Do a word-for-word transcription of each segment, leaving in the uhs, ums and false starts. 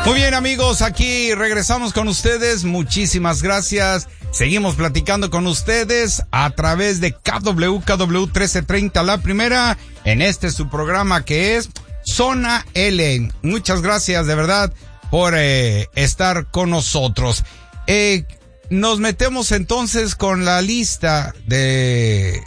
Muy bien, amigos, aquí regresamos con ustedes. Muchísimas gracias. Seguimos platicando con ustedes a través de K W K W trece treinta, la primera, en este su programa que es Zona L. Muchas gracias de verdad por eh, estar con nosotros. Eh, nos metemos entonces con la lista de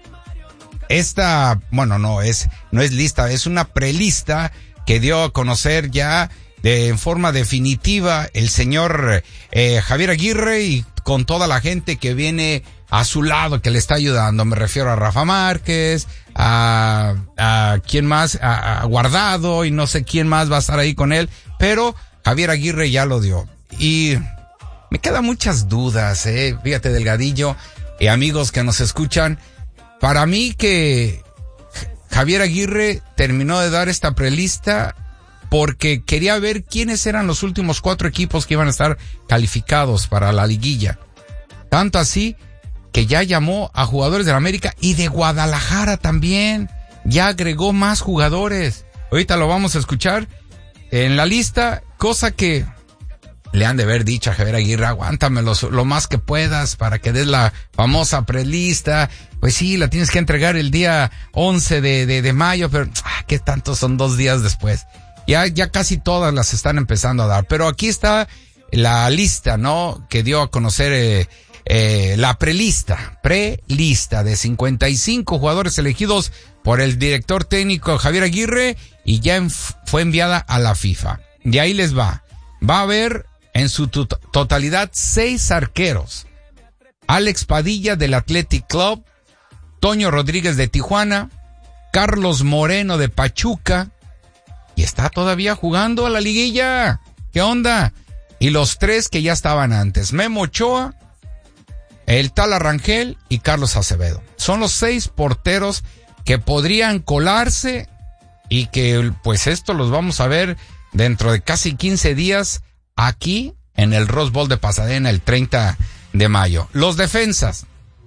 esta, bueno, no es, no es lista, es una prelista que dio a conocer ya de en forma definitiva el señor eh, Javier Aguirre, y con toda la gente que viene a su lado, que le está ayudando. Me refiero a Rafa Márquez, a, a quién más, a, a Guardado, y no sé quién más va a estar ahí con él, pero Javier Aguirre ya lo dio. Y me quedan muchas dudas, eh, fíjate, Delgadillo, y amigos que nos escuchan. Para mí que Javier Aguirre terminó de dar esta prelista porque quería ver quiénes eran los últimos cuatro equipos que iban a estar calificados para la liguilla. Tanto así que ya llamó a jugadores de la América y de Guadalajara también. Ya agregó más jugadores. Ahorita lo vamos a escuchar en la lista, cosa que le han de haber dicho a Javier Aguirre: aguántamelo lo más que puedas para que des la famosa prelista. Pues sí, la tienes que entregar el día once de, de, de mayo, pero ah, ¿qué tanto? Son dos días después. Ya, ya casi todas las están empezando a dar. Pero aquí está la lista, ¿no? Que dio a conocer eh, eh, la prelista, prelista de cincuenta y cinco jugadores elegidos por el director técnico Javier Aguirre, y ya en, fue enviada a la FIFA. Y ahí les va. Va a haber en su to- totalidad seis arqueros: Alex Padilla del Athletic Club, Toño Rodríguez de Tijuana, Carlos Moreno de Pachuca, y está todavía jugando a la liguilla. ¿Qué onda? Y los tres que ya estaban antes: Memo Ochoa, el Tala Rangel y Carlos Acevedo. Son los seis porteros que podrían colarse, y que pues esto los vamos a ver dentro de casi quince días aquí en el Rose Bowl de Pasadena el treinta de mayo. Los defensas: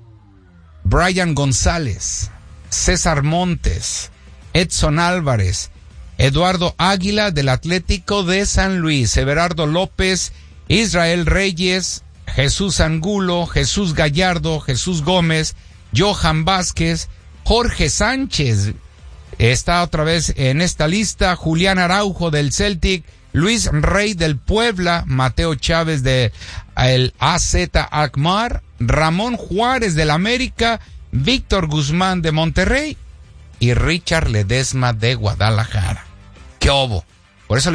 Brian González, César Montes, Edson Álvarez, Eduardo Águila del Atlético de San Luis, Everardo López, Israel Reyes, Jesús Angulo, Jesús Gallardo, Jesús Gómez, Johan Vázquez, Jorge Sánchez está otra vez en esta lista, Julián Araujo del Celtic, Luis Rey del Puebla, Mateo Chávez de el A Z Alkmaar, Ramón Juárez del América, Víctor Guzmán de Monterrey y Richard Ledesma de Guadalajara. ¿Qué obo?